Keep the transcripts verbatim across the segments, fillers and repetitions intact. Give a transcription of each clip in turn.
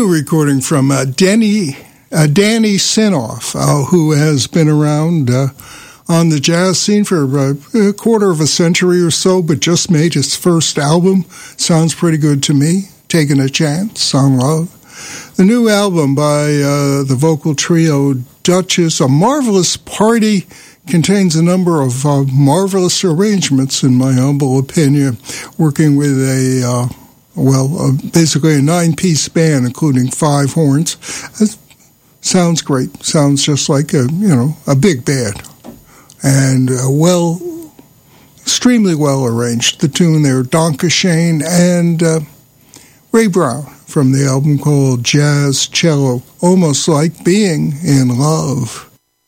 new recording from uh, Denny, uh, Danny Sinoff, uh, who has been around uh, on the jazz scene for uh, a quarter of a century or so, but just made his first album. Sounds pretty good to me. Taking a Chance on Love. The new album by uh, the vocal trio Duchess, A Marvelous Party, contains a number of uh, marvelous arrangements, in my humble opinion, working with a, uh, well, uh, basically a nine-piece band, including five horns. It sounds great. Sounds just like a, you know, a big band. And uh, well, extremely well arranged. The tune there, Donka Shane and uh, Ray Brown from the album called Jazz Cello, Almost Like Being in Love.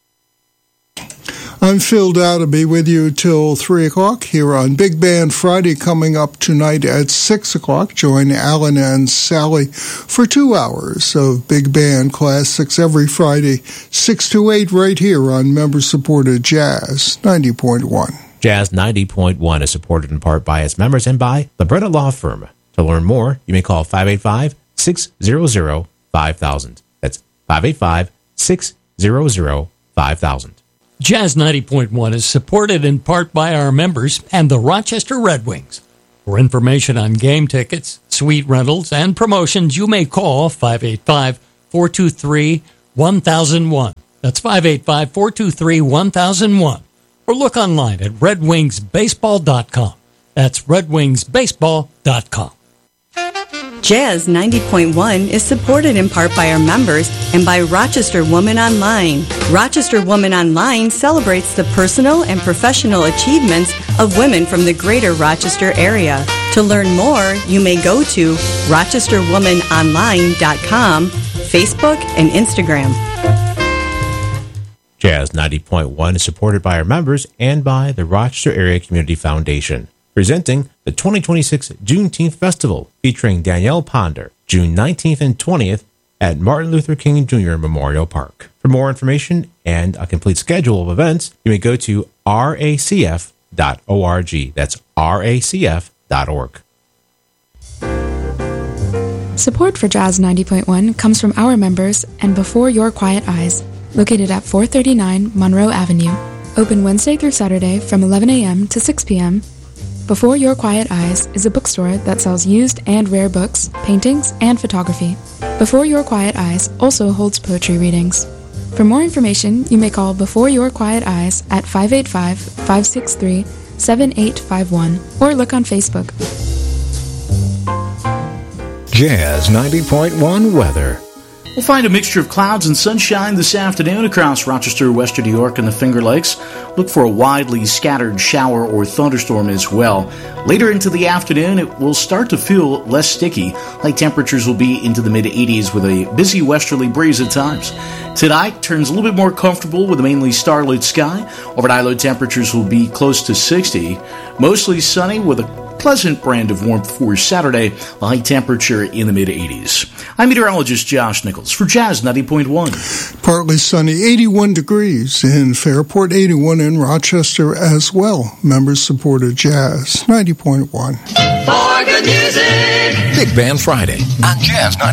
I'm Phil Dow to be with you till three o'clock here on Big Band Friday, coming up tonight at six o'clock. Join Alan and Sally for two hours of Big Band Classics every Friday, six to eight, right here on member-supported Jazz ninety point one. Jazz ninety point one is supported in part by its members and by the Bretta Law Firm. To learn more, you may call five eight five, six hundred, five thousand. That's five eight five, six hundred, five thousand. Jazz ninety point one is supported in part by our members and the Rochester Red Wings. For information on game tickets, suite rentals, and promotions, you may call five eight five, four two three, one thousand one. That's five eight five, four two three, one thousand one. Or look online at red wings baseball dot com. That's red wings baseball dot com. Jazz ninety point one is supported in part by our members and by Rochester Woman Online. Rochester Woman Online celebrates the personal and professional achievements of women from the greater Rochester area. To learn more, you may go to rochester woman online dot com, Facebook, and Instagram. Jazz ninety point one is supported by our members and by the Rochester Area Community Foundation, presenting the twenty twenty-six Juneteenth Festival, featuring Danielle Ponder, June nineteenth and twentieth at Martin Luther King Junior Memorial Park. For more information and a complete schedule of events, you may go to R A C F dot org. That's R A C F dot org. Support for Jazz ninety point one comes from our members and Before Your Quiet Eyes, located at four thirty-nine Monroe Avenue. Open Wednesday through Saturday from eleven a.m. to six p.m. Before Your Quiet Eyes is a bookstore that sells used and rare books, paintings, and photography. Before Your Quiet Eyes also holds poetry readings. For more information, you may call Before Your Quiet Eyes at five eight five, five six three, seven eight five one or look on Facebook. Jazz ninety point one weather. We'll find a mixture of clouds and sunshine this afternoon across Rochester, Western New York, and the Finger Lakes. Look for a widely scattered shower or thunderstorm as well. Later into the afternoon, it will start to feel less sticky. High temperatures will be into the mid-eighties with a busy westerly breeze at times. Tonight turns a little bit more comfortable with a mainly starlit sky. Overnight low temperatures will be close to sixty. Mostly sunny with a pleasant brand of warmth for Saturday, a high temperature in the mid-eighties. I'm meteorologist Josh Nichols for Jazz ninety point one. Partly sunny, eighty-one degrees in Fairport, eighty-one in Rochester as well. Members supported Jazz ninety point one. For good music, Big Band Friday on Jazz ninety.